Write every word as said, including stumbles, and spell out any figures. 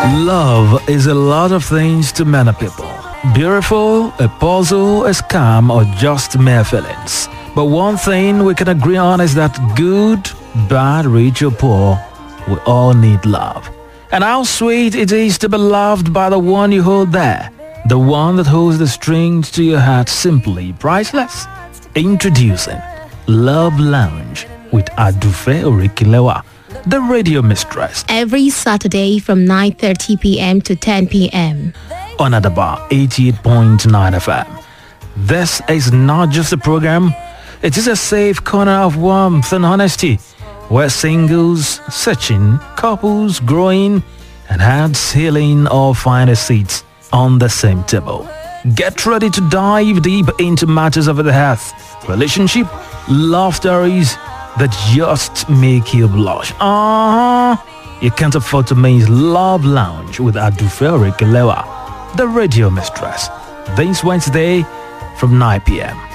Love is a lot of things to many people. Beautiful, a puzzle, a scam, or just mere feelings. But one thing we can agree on is that good, bad, rich or poor, we all need love. And how sweet it is to be loved by the one you hold there. The one that holds the strings to your heart, simply priceless. Introducing Love Lounge with Adufe Orikilewa, the radio mistress. Every Saturday from nine thirty p.m. to ten p.m. on Adaba eighty-eight point nine F M. This is not just a program, it is a safe corner of warmth and honesty, where singles, searching, couples growing, and hearts healing all find a seat on the same table. Get ready to dive deep into matters of the heart, relationship, love stories that just make you blush. Uh-huh. You can't afford to miss Love Lounge with Adufe Orikilewa, the radio mistress. This Wednesday from nine p.m.